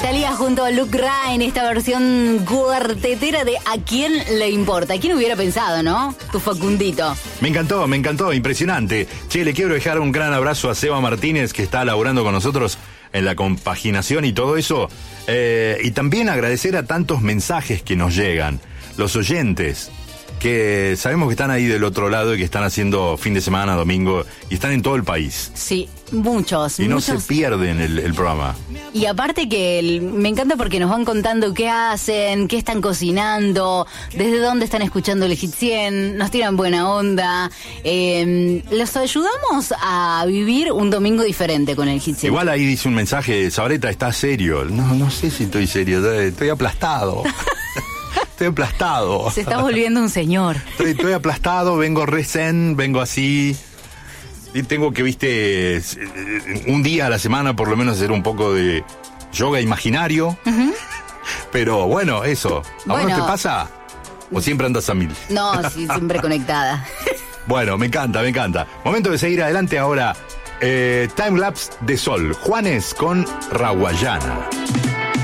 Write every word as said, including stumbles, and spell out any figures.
Thalía junto a Luke Ryan, esta versión cuartetera de ¿A quién le importa? ¿Quién hubiera pensado, no? Tu Facundito. Me encantó, me encantó, impresionante. Che, le quiero dejar un gran abrazo a Seba Martínez, que está laburando con nosotros en la compaginación y todo eso. Eh, y también agradecer a tantos mensajes que nos llegan, los oyentes, que sabemos que están ahí del otro lado y que están haciendo fin de semana, domingo, y están en todo el país. Sí, muchos. Y no muchos. se pierden el, el programa. Y aparte que el, me encanta porque nos van contando qué hacen, qué están cocinando, desde dónde están escuchando el Hit cien, nos tiran buena onda. Eh, los ayudamos a vivir un domingo diferente con el Hit cien. Igual ahí dice un mensaje, Sabreta, ¿estás serio? No, no sé si estoy serio, estoy aplastado. Estoy aplastado. Se está volviendo un señor. Estoy, estoy aplastado, vengo recién, vengo así. Y tengo que, viste, un día a la semana por lo menos hacer un poco de yoga imaginario. Uh-huh. Pero bueno, eso. ¿A vos bueno, no te pasa? ¿O siempre andas a mil? No, sí, siempre conectada. Bueno, me encanta, me encanta. Momento de seguir adelante ahora. Eh, time lapse de sol. Juanes con Rawayana.